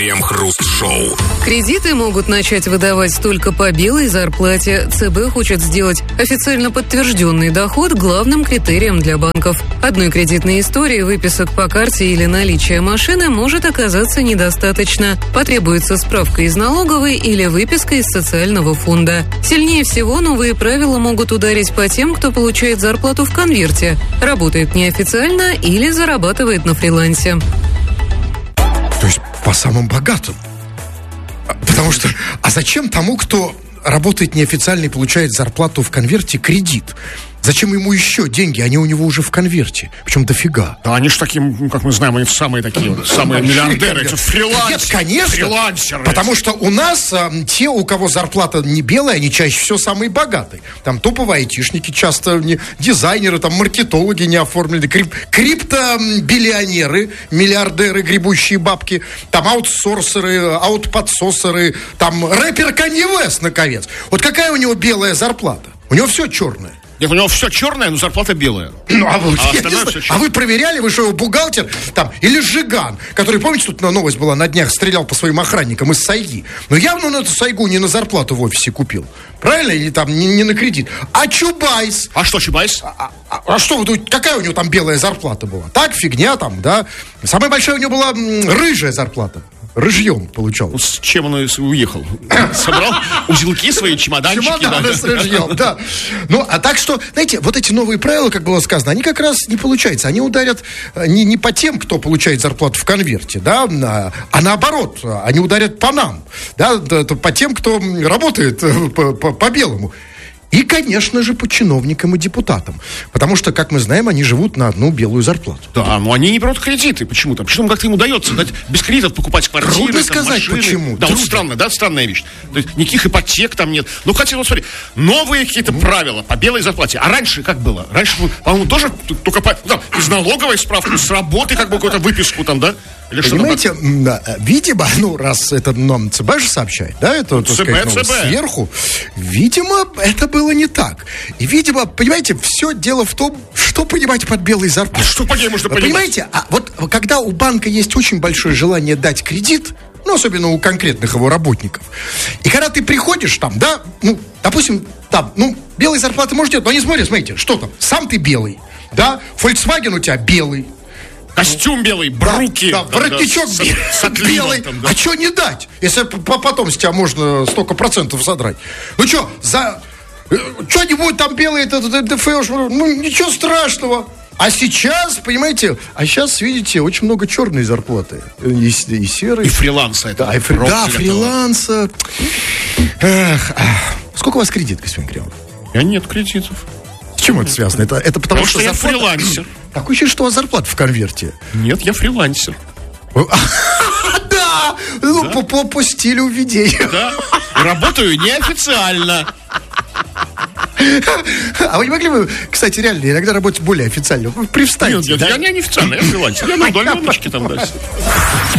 Крем-хруст-шоу. Кредиты могут начать выдавать только по белой зарплате. ЦБ хочет сделать официально подтвержденный доход главным критерием для банков. Одной кредитной истории выписок по карте или наличия машины может оказаться недостаточно. Потребуется справка из налоговой или выписка из социального фонда. Сильнее всего новые правила могут ударить по тем, кто получает зарплату в конверте, работает неофициально или зарабатывает на фрилансе. То есть по самым богатым. Потому что, а зачем тому, кто работает неофициально и получает зарплату в конверте, кредит? Зачем ему еще деньги? Они у него уже в конверте. Причем дофига. Да, они же такие, как мы знаем, они самые такие, самые миллиардеры. Это фрилансеры. Нет, конечно. Фрилансеры. Потому что у нас те, у кого зарплата не белая, они чаще всего самые богатые. Там топовые айтишники, часто дизайнеры, там маркетологи не оформлены, криптобиллионеры, миллиардеры, гребущие бабки, там аутсорсеры, аутподсосеры, там рэпер Канье Уэст, наконец. Вот какая у него белая зарплата? У него все черное. Нет, у него все черное, но зарплата белая. Ну, вы проверяли, вы что, его бухгалтер там, или Жиган, который, помните, тут новость была на днях, стрелял по своим охранникам из Сайги. Но явно он эту Сайгу не на зарплату в офисе купил. Правильно? Или там не на кредит. А Чубайс? А что Чубайс? А что, какая у него там белая зарплата была? Так, фигня там, да. Самая большая у него была рыжая зарплата. Рыжьем получал. Ну, с чем он уехал? Собрал узелки свои, чемоданчики. Чемоданы с рыжьем, да. Ну, а так что, знаете, вот эти новые правила, как было сказано, они как раз не получаются. Они ударят не по тем, кто получает зарплату в конверте, да, а наоборот, они ударят по нам, да, по тем, кто работает по белому. И, конечно же, по чиновникам и депутатам. Потому что, как мы знаем, они живут на одну белую зарплату. Да, но они не берут кредиты почему-то. Почему как-то им удается дать без кредитов покупать квартиры, трудно там, сказать, машины. почему. Да, вот странно, да, странная вещь. То есть никаких ипотек там нет. Ну, хотя, вот смотри, новые какие-то правила по белой зарплате. А раньше как было? Раньше, по-моему, тоже только из налоговой справки, с работы как бы какую-то выписку там, да? Или понимаете, видимо, раз это нам ЦБ же сообщает, да, это, так сказать, сверху, видимо, это было не так. И, видимо, понимаете, все дело в том, что понимать под белой зарплатой. Что по ней можно понимать? Понимаете, вот когда у банка есть очень большое желание дать кредит, ну, особенно у конкретных его работников, и когда ты приходишь там, да, ну, допустим, там, ну, белой зарплаты может делать, но они смотрите, что там, сам ты белый, да, Volkswagen у тебя белый, костюм белый, бруки. Да, воротничок белый. Там, да. А что не дать, если потом с тебя можно столько процентов задрать? Ну что, что-нибудь там белое, ДФЛ, ну ничего страшного. А сейчас, понимаете, видите, очень много черной зарплаты. И серой. И фриланса. Да, фриланса. Сколько у вас кредит, господин Кремов? У меня нет кредитов. С чем это связано? Это потому что я фрилансер. Такое ощущение, что у вас зарплата в конверте. Нет, я фрилансер. Да! По стилю ведения. Да. Работаю неофициально. А вы не могли бы, кстати, реально иногда работать более официально? Привстаньте. Нет, я не официально, я фрилансер. Я на удаленочке там, да.